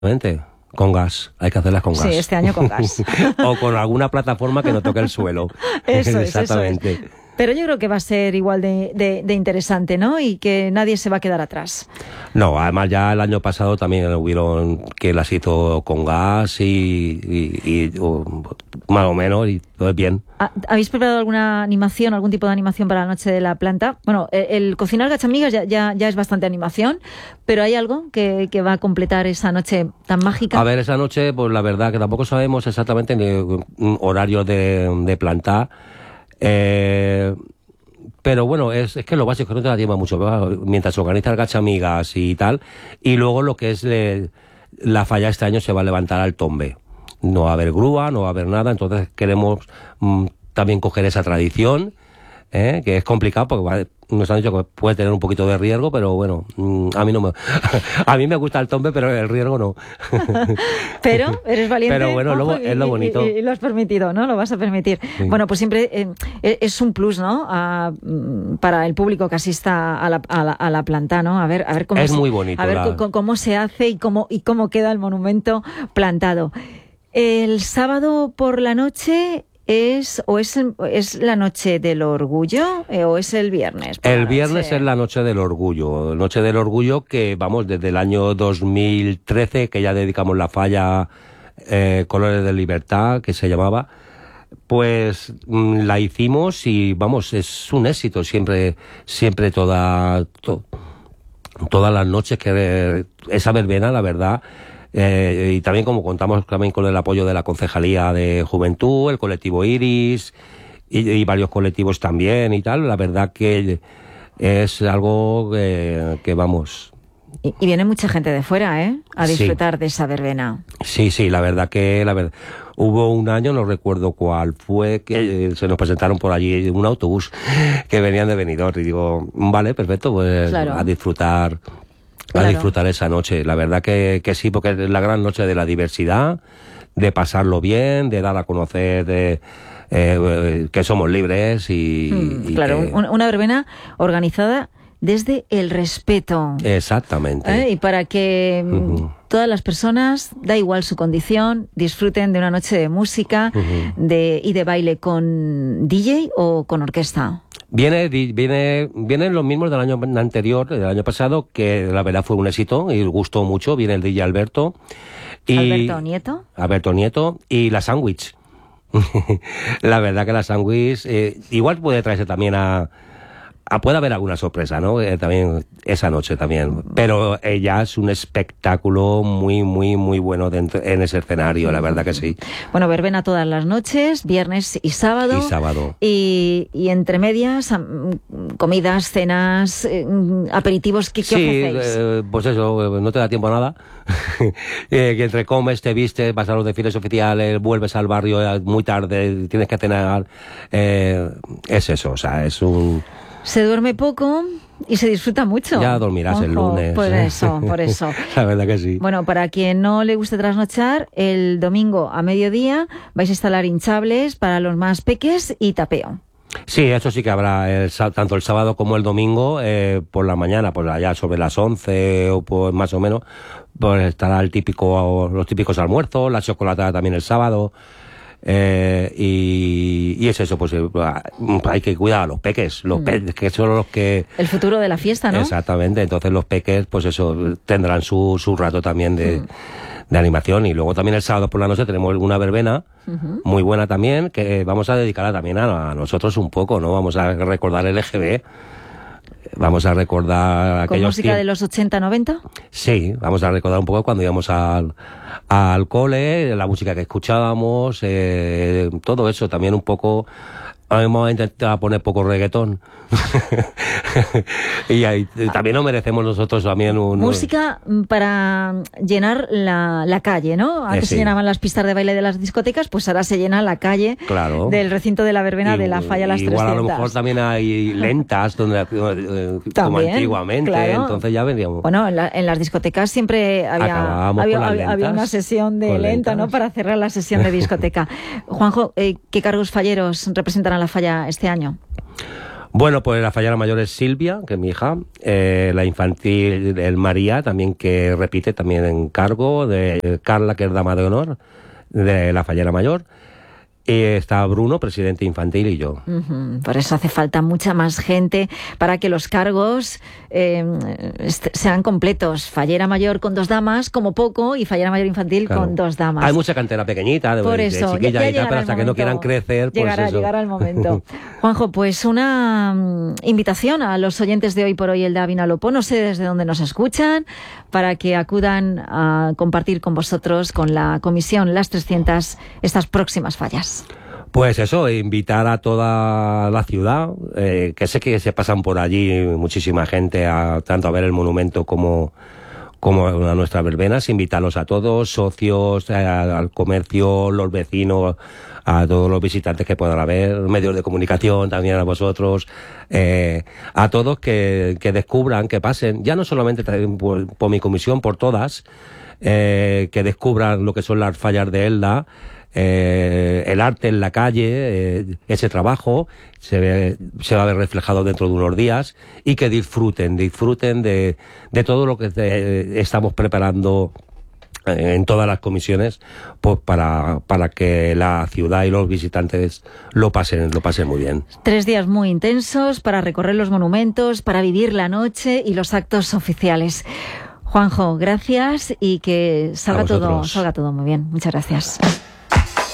Exactamente. Con gas, hay que hacerlas con gas. Sí, este año con gas. O con alguna plataforma que no toque el suelo. Eso es, exactamente. Eso es. Pero yo creo que va a ser igual de interesante, ¿no? Y que nadie se va a quedar atrás. No, además ya el año pasado también hubieron que las hizo con gas y más o menos, y todo es bien. ¿Habéis preparado alguna animación, algún tipo de animación para la noche de la planta? Bueno, el cocinar gachamigas ya es bastante animación, pero ¿hay algo que va a completar esa noche tan mágica? A ver, esa noche, pues la verdad que tampoco sabemos exactamente ni horario de planta. Pero bueno, es que lo básico no te da tiempo mucho, mientras se organiza el gachamigas y tal, y luego lo que es la falla este año se va a levantar al tombe. No va a haber grúa, no va a haber nada, entonces queremos también coger esa tradición, que es complicado porque nos han dicho que puede tener un poquito de riesgo, pero bueno, a mí a mí me gusta el tombe, pero el riesgo no. Pero eres valiente. Pero bueno, Juanjo, es lo bonito. Y lo has permitido, ¿no? Lo vas a permitir. Sí. Bueno, pues siempre es un plus, ¿no? Para el público que asista a la planta, ¿no? A ver cómo es muy bonito. A ver cómo se hace y cómo queda el monumento plantado. El sábado por la noche ¿es la noche del orgullo o es el viernes? El viernes es la noche del orgullo. Noche del orgullo que, vamos, desde el año 2013, que ya dedicamos la falla Colores de Libertad, que se llamaba, pues la hicimos y, vamos, es un éxito siempre todas las noches que esa verbena, la verdad. Y también como contamos también con el apoyo de la Concejalía de Juventud, el colectivo Iris y varios colectivos también y tal, la verdad que es algo que vamos... Y viene mucha gente de fuera, a disfrutar de esa verbena. Sí, la verdad hubo un año, no recuerdo cuál fue, que se nos presentaron por allí un autobús que venían de Benidorm y digo, vale, perfecto, pues claro. A disfrutar esa noche. La verdad que sí, porque es la gran noche de la diversidad, de pasarlo bien, de dar a conocer que somos libres y claro, una verbena organizada desde el respeto. Exactamente. Y para que todas las personas, da igual su condición, disfruten de una noche de música y de baile con DJ o con orquesta. Vienen los mismos del año anterior, del año pasado, que la verdad fue un éxito y gustó mucho. Viene el DJ Alberto. Alberto Nieto y la Sandwich. La verdad que la Sandwich igual puede traerse también puede haber alguna sorpresa, ¿no? También esa noche también. Pero ella es un espectáculo muy, muy, muy bueno en ese escenario, la verdad que sí. Bueno, verbena todas las noches, viernes y sábado. Y entre medias, comidas, cenas, aperitivos, ¿qué ofrecéis? Pues eso, no te da tiempo a nada. Que entre comes, te vistes, vas a los desfiles oficiales, vuelves al barrio muy tarde, tienes que cenar. Es eso, o sea, es un... Se duerme poco y se disfruta mucho. Ya dormirás el lunes. Por eso. La verdad que sí. Bueno, para quien no le guste trasnochar, el domingo a mediodía vais a instalar hinchables para los más peques y tapeo. Sí, eso sí que habrá tanto el sábado como el domingo por la mañana, pues allá sobre las 11 o pues más o menos, pues estará los típicos almuerzos, la chocolatada también el sábado. Y es eso, pues hay que cuidar a los peques, que son los que... El futuro de la fiesta, ¿no? Exactamente, entonces los peques, pues eso, tendrán su rato también de animación. Y luego también el sábado por la noche tenemos una verbena muy buena también, que vamos a dedicarla también a nosotros un poco, ¿no? Vamos a recordar el EGB. Vamos a recordar ¿con música de los 80, 90? Sí, vamos a recordar un poco cuando íbamos al cole, la música que escuchábamos, todo eso, también un poco. Hemos intentado poner poco reggaetón. Y ahí también nos merecemos nosotros también música para llenar la calle, ¿no? Antes se llenaban las pistas de baile de las discotecas, pues ahora se llena la calle del recinto de la verbena de la falla Las 300. Igual a lo mejor también hay lentas como antiguamente, claro. Entonces ya vendríamos. Bueno, en las discotecas siempre había una sesión de lenta, ¿no? Para cerrar la sesión de discoteca. Juanjo, ¿qué cargos falleros representarán la falla este año? Bueno, pues la fallera mayor es Silvia, que es mi hija, la infantil el María, también que repite también en cargo, de Carla, que es dama de honor de la fallera mayor. Y está Bruno, presidente infantil, y yo. Por eso hace falta mucha más gente para que los cargos sean completos. Fallera mayor con 2 damas, como poco, y fallera mayor infantil con 2 damas. Hay mucha cantera pequeñita, de chiquilla y tal, pero hasta que no quieran crecer, pues eso. Llegará el momento. Juanjo, pues una invitación a los oyentes de Hoy por Hoy, el Elda Vinalopó, no sé desde dónde nos escuchan, para que acudan a compartir con vosotros, con la comisión Las 300, estas próximas fallas. Pues eso, invitar a toda la ciudad, que sé que se pasan por allí muchísima gente, tanto a ver el monumento como a nuestras verbenas, invitarlos a todos, socios, al comercio, los vecinos, a todos los visitantes que puedan haber, medios de comunicación, también a vosotros, a todos que descubran, que pasen, ya no solamente por mi comisión, por todas, que descubran lo que son las fallas de Elda, el arte en la calle, ese trabajo se va a ver reflejado dentro de unos días, y que disfruten de todo lo que estamos preparando en todas las comisiones, pues para que la ciudad y los visitantes lo pasen muy bien. 3 días muy intensos para recorrer los monumentos, para vivir la noche y los actos oficiales. Juanjo, gracias, y que salga todo muy bien. Muchas gracias.